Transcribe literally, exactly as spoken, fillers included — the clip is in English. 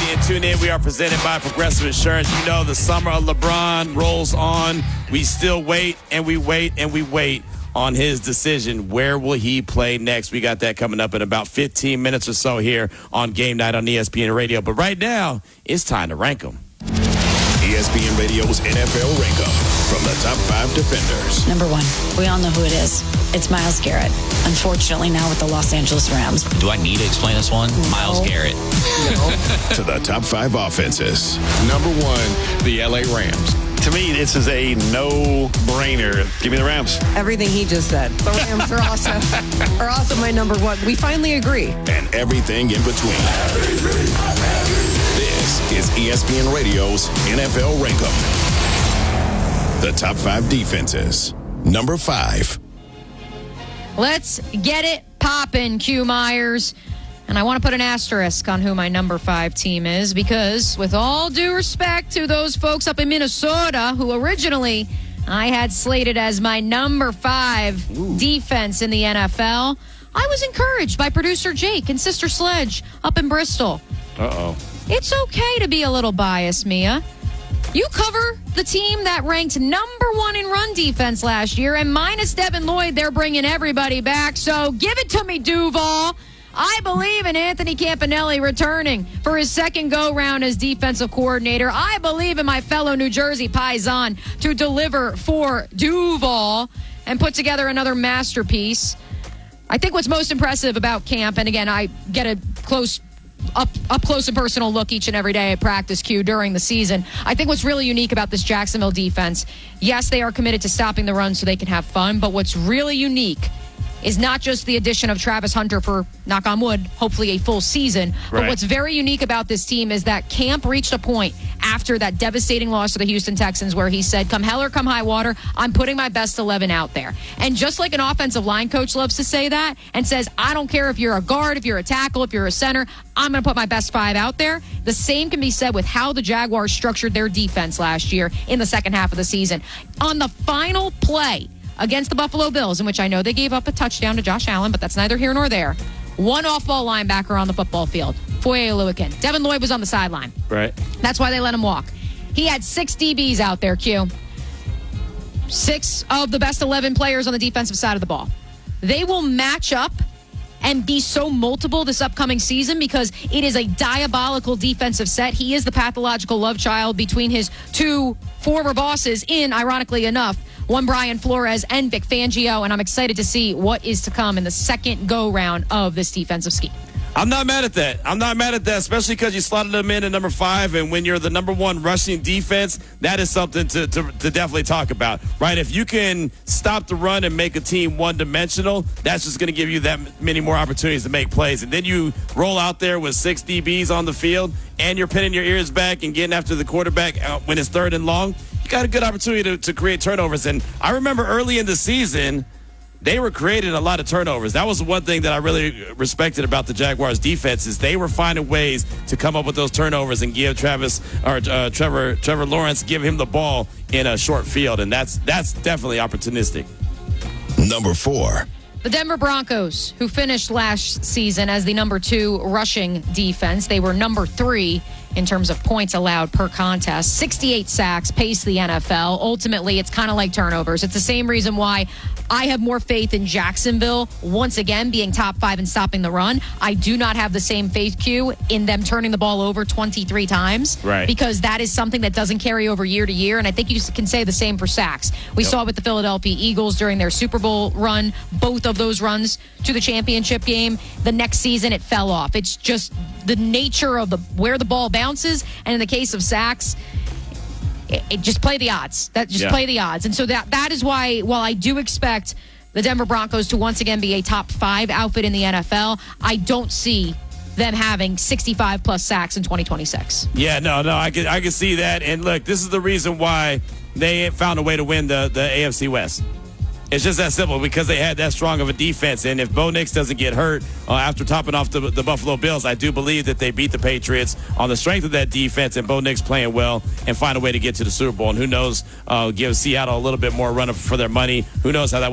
and tune in. We are presented by Progressive Insurance. You know, the summer of LeBron rolls on. We still wait, and we wait, and we wait on his decision. Where will he play next? We got that coming up in about fifteen minutes or so here on Game Night on E S P N Radio. But right now, it's time to rank them. E S P N Radio's N F L Rank 'em from the top five defenders. Number one, we all know who it is. It's Myles Garrett. Unfortunately, now with the Los Angeles Rams. Do I need to explain this one? No. Myles Garrett. No. To the top five offenses. Number one, the L A Rams. To me, this is a no-brainer. Give me the Rams. Everything he just said. The Rams are also, are also my number one. We finally agree. And everything in between. This is E S P N Radio's N F L Rank 'em. The top five defenses. Number five. Let's get it poppin', Q Myers. And I want to put an asterisk on who my number five team is because, with all due respect to those folks up in Minnesota who originally I had slated as my number five Ooh. defense in the N F L, I was encouraged by producer Jake and Sister Sledge up in Bristol. Uh-oh. It's okay to be a little biased, Mia. You cover the team that ranked number one in run defense last year, and minus Devin Lloyd, they're bringing everybody back. So give it to me, Duval. I believe in Anthony Campanelli returning for his second go-round as defensive coordinator. I believe in my fellow New Jersey Paisan to deliver for Duval and put together another masterpiece. I think what's most impressive about camp, and again, I get a close Up, up close and personal look each and every day at practice, Q, during the season. I think what's really unique about this Jacksonville defense, yes, they are committed to stopping the run so they can have fun, but what's really unique is not just the addition of Travis Hunter for, knock on wood, hopefully a full season. But right. what's very unique about this team is that camp reached a point after that devastating loss to the Houston Texans where he said, come hell or come high water, I'm putting my best eleven out there. And just like an offensive line coach loves to say that and says, I don't care if you're a guard, if you're a tackle, if you're a center, I'm going to put my best five out there. The same can be said with how the Jaguars structured their defense last year in the second half of the season. On the final play against the Buffalo Bills, in which I know they gave up a touchdown to Josh Allen, but that's neither here nor there. One off-ball linebacker on the football field, Foye Oluokun. Devin Lloyd was on the sideline. Right. That's why they let him walk. He had six D Bs out there, Q. Six of the best eleven players on the defensive side of the ball. They will match up and be so multiple this upcoming season because it is a diabolical defensive set. He is the pathological love child between his two former bosses in, ironically enough, one Brian Flores and Vic Fangio, and I'm excited to see what is to come in the second go-round of this defensive scheme. I'm not mad at that. I'm not mad at that, especially because you slotted them in at number five, and when you're the number one rushing defense, that is something to, to, to definitely talk about, right? If you can stop the run and make a team one-dimensional, that's just going to give you that many more opportunities to make plays. And then you roll out there with six D Bs on the field, and you're pinning your ears back and getting after the quarterback when it's third and long. You got a good opportunity to, to create turnovers. And I remember early in the season, they were creating a lot of turnovers. That was one thing that I really respected about the Jaguars' defense is they were finding ways to come up with those turnovers and give Travis or uh, Trevor Trevor Lawrence, give him the ball in a short field, and that's that's definitely opportunistic. Number four. The Denver Broncos, who finished last season as the number two rushing defense. They were number three in terms of points allowed per contest. sixty-eight sacks, paced the N F L. Ultimately, it's kind of like turnovers. It's the same reason why I have more faith in Jacksonville, once again, being top five and stopping the run. I do not have the same faith, Q, in them turning the ball over twenty-three times. Right. Because that is something that doesn't carry over year to year, and I think you can say the same for sacks. We yep. saw it with the Philadelphia Eagles during their Super Bowl run, both of those runs to the championship game. The next season, it fell off. It's just the nature of the where the ball bounces, and in the case of sacks, It, it just play the odds. That just yeah. play the odds. And so that that is why, while I do expect the Denver Broncos to once again be a top five outfit in the N F L, I don't see them having sixty-five plus sacks in twenty twenty-six. Yeah, no, no, I can I can see that. And look, this is the reason why they found a way to win the, the A F C West. It's just that simple because they had that strong of a defense. And if Bo Nix doesn't get hurt uh, after topping off the, the Buffalo Bills, I do believe that they beat the Patriots on the strength of that defense and Bo Nix playing well and find a way to get to the Super Bowl. And who knows, uh, give Seattle a little bit more run for their money. Who knows how that